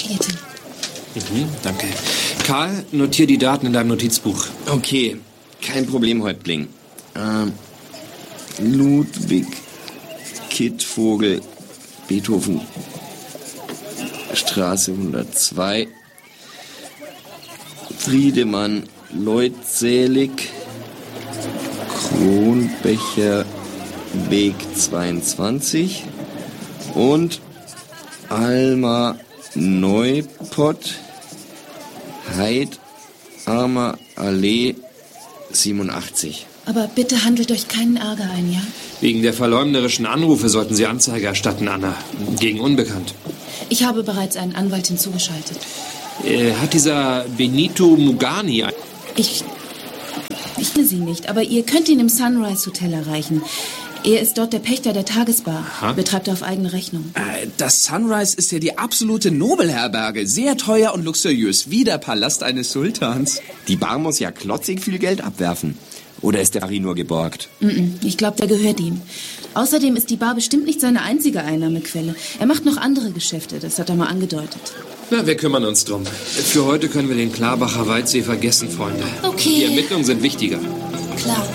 Hier, Tim. Danke. Karl, notier die Daten in deinem Notizbuch. Okay, kein Problem, Häuptling. Ludwig Kittvogel, Beethoven, Straße 102, Friedemann Leutselig, Kronbecher Weg 22 und Alma Neupott, Heidarmer Allee 87. Aber bitte handelt euch keinen Ärger ein, ja? Wegen der verleumderischen Anrufe sollten Sie Anzeige erstatten, Anna. Gegen Unbekannt. Ich habe bereits einen Anwalt hinzugeschaltet. Hat dieser Benito Mugani... Ich kenne Sie nicht, aber ihr könnt ihn im Sunrise Hotel erreichen. Er ist dort der Pächter der Tagesbar. Aha. Betreibt er auf eigene Rechnung. Das Sunrise ist ja die absolute Nobelherberge. Sehr teuer und luxuriös, wie der Palast eines Sultans. Die Bar muss ja klotzig viel Geld abwerfen. Oder ist der Harry nur geborgt? Ich glaube, der gehört ihm. Außerdem ist die Bar bestimmt nicht seine einzige Einnahmequelle. Er macht noch andere Geschäfte, das hat er mal angedeutet. Na, wir kümmern uns drum. Für heute können wir den Klarbacher Waldsee vergessen, Freunde. Okay. Die Ermittlungen sind wichtiger. Klar.